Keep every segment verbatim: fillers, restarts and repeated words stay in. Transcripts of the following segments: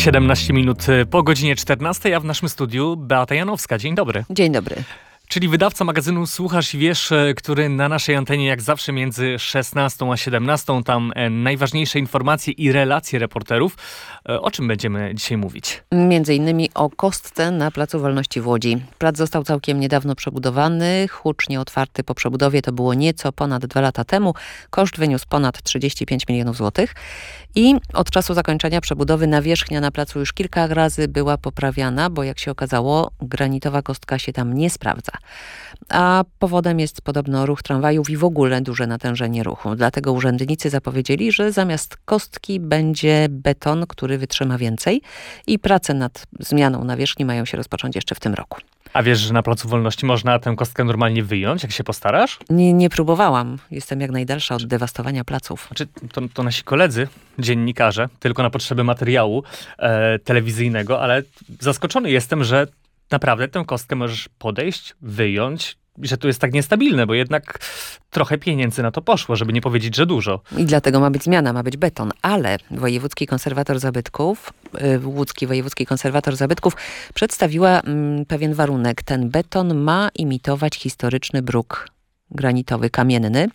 siedemnaście minut po godzinie czternastej, a w naszym studiu Beata Janowska. Dzień dobry. Dzień dobry. Czyli wydawca magazynu Słuchasz i Wiesz, który na naszej antenie jak zawsze między szesnastą a siedemnastą, tam najważniejsze informacje i relacje reporterów. O czym będziemy dzisiaj mówić? Między innymi o kostce na Placu Wolności w Łodzi. Plac został całkiem niedawno przebudowany, hucznie otwarty po przebudowie. To było nieco ponad dwa lata temu. Koszt wyniósł ponad trzydzieści pięć milionów złotych. I od czasu zakończenia przebudowy nawierzchnia na placu już kilka razy była poprawiana, bo jak się okazało, granitowa kostka się tam nie sprawdza. A powodem jest podobno ruch tramwajów i w ogóle duże natężenie ruchu. Dlatego urzędnicy zapowiedzieli, że zamiast kostki będzie beton, który wytrzyma więcej i prace nad zmianą nawierzchni mają się rozpocząć jeszcze w tym roku. A wiesz, że na Placu Wolności można tę kostkę normalnie wyjąć, jak się postarasz? Nie, nie próbowałam. Jestem jak najdalsza od dewastowania placów. Znaczy, to, to nasi koledzy, dziennikarze, tylko na potrzeby materiału e, telewizyjnego, ale zaskoczony jestem, że naprawdę tę kostkę możesz podejść, wyjąć, że to jest tak niestabilne, bo jednak trochę pieniędzy na to poszło, żeby nie powiedzieć, że dużo. I dlatego ma być zmiana, ma być beton. Ale Wojewódzki Konserwator Zabytków, yy, Łódzki Wojewódzki Konserwator Zabytków przedstawiła yy, pewien warunek. Ten beton ma imitować historyczny bruk granitowy, kamienny.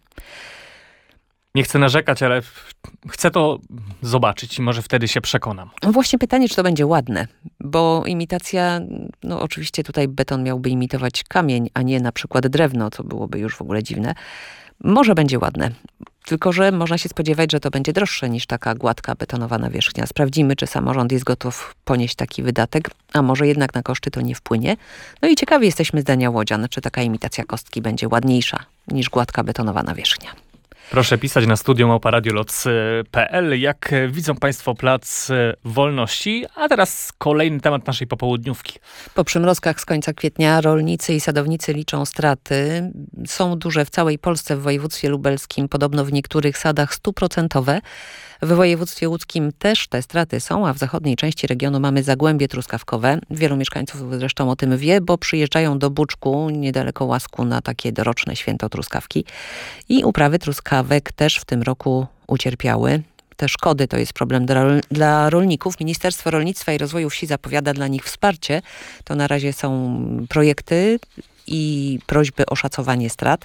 Nie chcę narzekać, ale chcę to zobaczyć i może wtedy się przekonam. Właśnie pytanie, czy to będzie ładne, bo imitacja, no oczywiście tutaj beton miałby imitować kamień, a nie na przykład drewno, co byłoby już w ogóle dziwne. Może będzie ładne, tylko że można się spodziewać, że to będzie droższe niż taka gładka betonowa nawierzchnia. Sprawdzimy, czy samorząd jest gotów ponieść taki wydatek, a może jednak na koszty to nie wpłynie. No i ciekawi jesteśmy zdania łodzian, czy taka imitacja kostki będzie ładniejsza niż gładka betonowa nawierzchnia. Proszę pisać na studio małpa radioloc kropka pe el, jak widzą Państwo Plac Wolności. A teraz kolejny temat naszej popołudniówki. Po przymrozkach z końca kwietnia rolnicy i sadownicy liczą straty. Są duże w całej Polsce, w województwie lubelskim, podobno w niektórych sadach stuprocentowe. W województwie łódzkim też te straty są, a w zachodniej części regionu mamy zagłębie truskawkowe. Wielu mieszkańców zresztą o tym wie, bo przyjeżdżają do Buczku, niedaleko Łasku, na takie doroczne święto truskawki. I uprawy truskawek też w tym roku ucierpiały. Te szkody to jest problem dla, dla rolników. Ministerstwo Rolnictwa i Rozwoju Wsi zapowiada dla nich wsparcie. To na razie są projekty i prośby o szacowanie strat.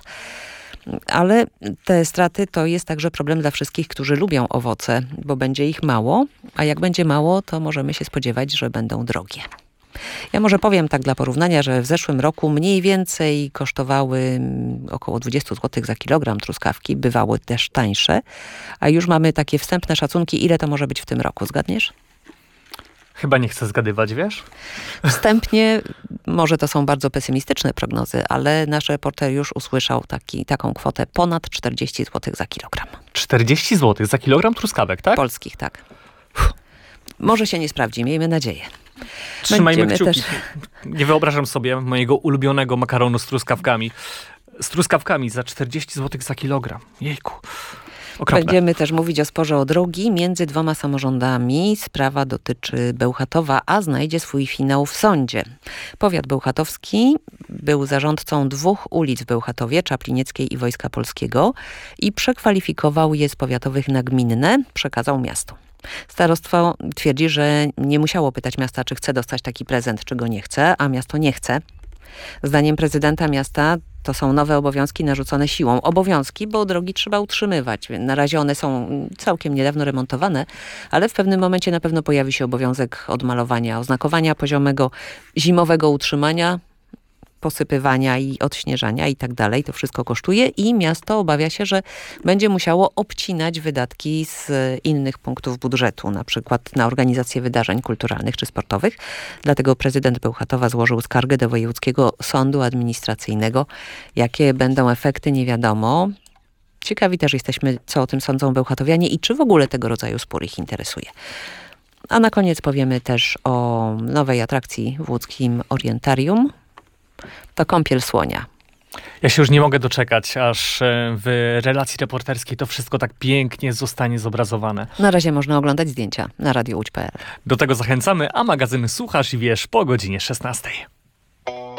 Ale te straty to jest także problem dla wszystkich, którzy lubią owoce, bo będzie ich mało, a jak będzie mało, to możemy się spodziewać, że będą drogie. Ja może powiem tak dla porównania, że w zeszłym roku mniej więcej kosztowały około dwadzieścia złotych za kilogram truskawki, bywały też tańsze, a już mamy takie wstępne szacunki, ile to może być w tym roku. Zgadniesz? Chyba nie chcę zgadywać, wiesz? Wstępnie może to są bardzo pesymistyczne prognozy, ale nasz reporter już usłyszał taki, taką kwotę ponad czterdzieści złotych za kilogram. czterdzieści złotych za kilogram truskawek, tak? Polskich, tak. Może się nie sprawdzi, miejmy nadzieję. Trzymajmy Będziemy kciuki. też... Nie wyobrażam sobie mojego ulubionego makaronu z truskawkami. Z truskawkami za czterdzieści złotych za kilogram. Jejku. Okropne. Będziemy też mówić o sporze o drogi między dwoma samorządami. Sprawa dotyczy Bełchatowa, a znajdzie swój finał w sądzie. Powiat bełchatowski był zarządcą dwóch ulic w Bełchatowie, Czaplinieckiej i Wojska Polskiego, i przekwalifikował je z powiatowych na gminne, przekazał miastu. Starostwo twierdzi, że nie musiało pytać miasta, czy chce dostać taki prezent, czy go nie chce, a miasto nie chce. Zdaniem prezydenta miasta to są nowe obowiązki narzucone siłą. Obowiązki, bo drogi trzeba utrzymywać. Na razie one są całkiem niedawno remontowane, ale w pewnym momencie na pewno pojawi się obowiązek odmalowania, oznakowania poziomego, zimowego utrzymania, posypywania i odśnieżania i tak dalej. To wszystko kosztuje i miasto obawia się, że będzie musiało obcinać wydatki z innych punktów budżetu, na przykład na organizację wydarzeń kulturalnych czy sportowych. Dlatego prezydent Bełchatowa złożył skargę do Wojewódzkiego Sądu Administracyjnego. Jakie będą efekty, nie wiadomo. Ciekawi też jesteśmy, co o tym sądzą bełchatowianie i czy w ogóle tego rodzaju spór ich interesuje. A na koniec powiemy też o nowej atrakcji w łódzkim Orientarium. To kąpiel słonia. Ja się już nie mogę doczekać, aż w relacji reporterskiej to wszystko tak pięknie zostanie zobrazowane. Na razie można oglądać zdjęcia na radio łódź kropka pe el. Do tego zachęcamy, a magazyny Słuchasz i Wiesz po godzinie szesnastej.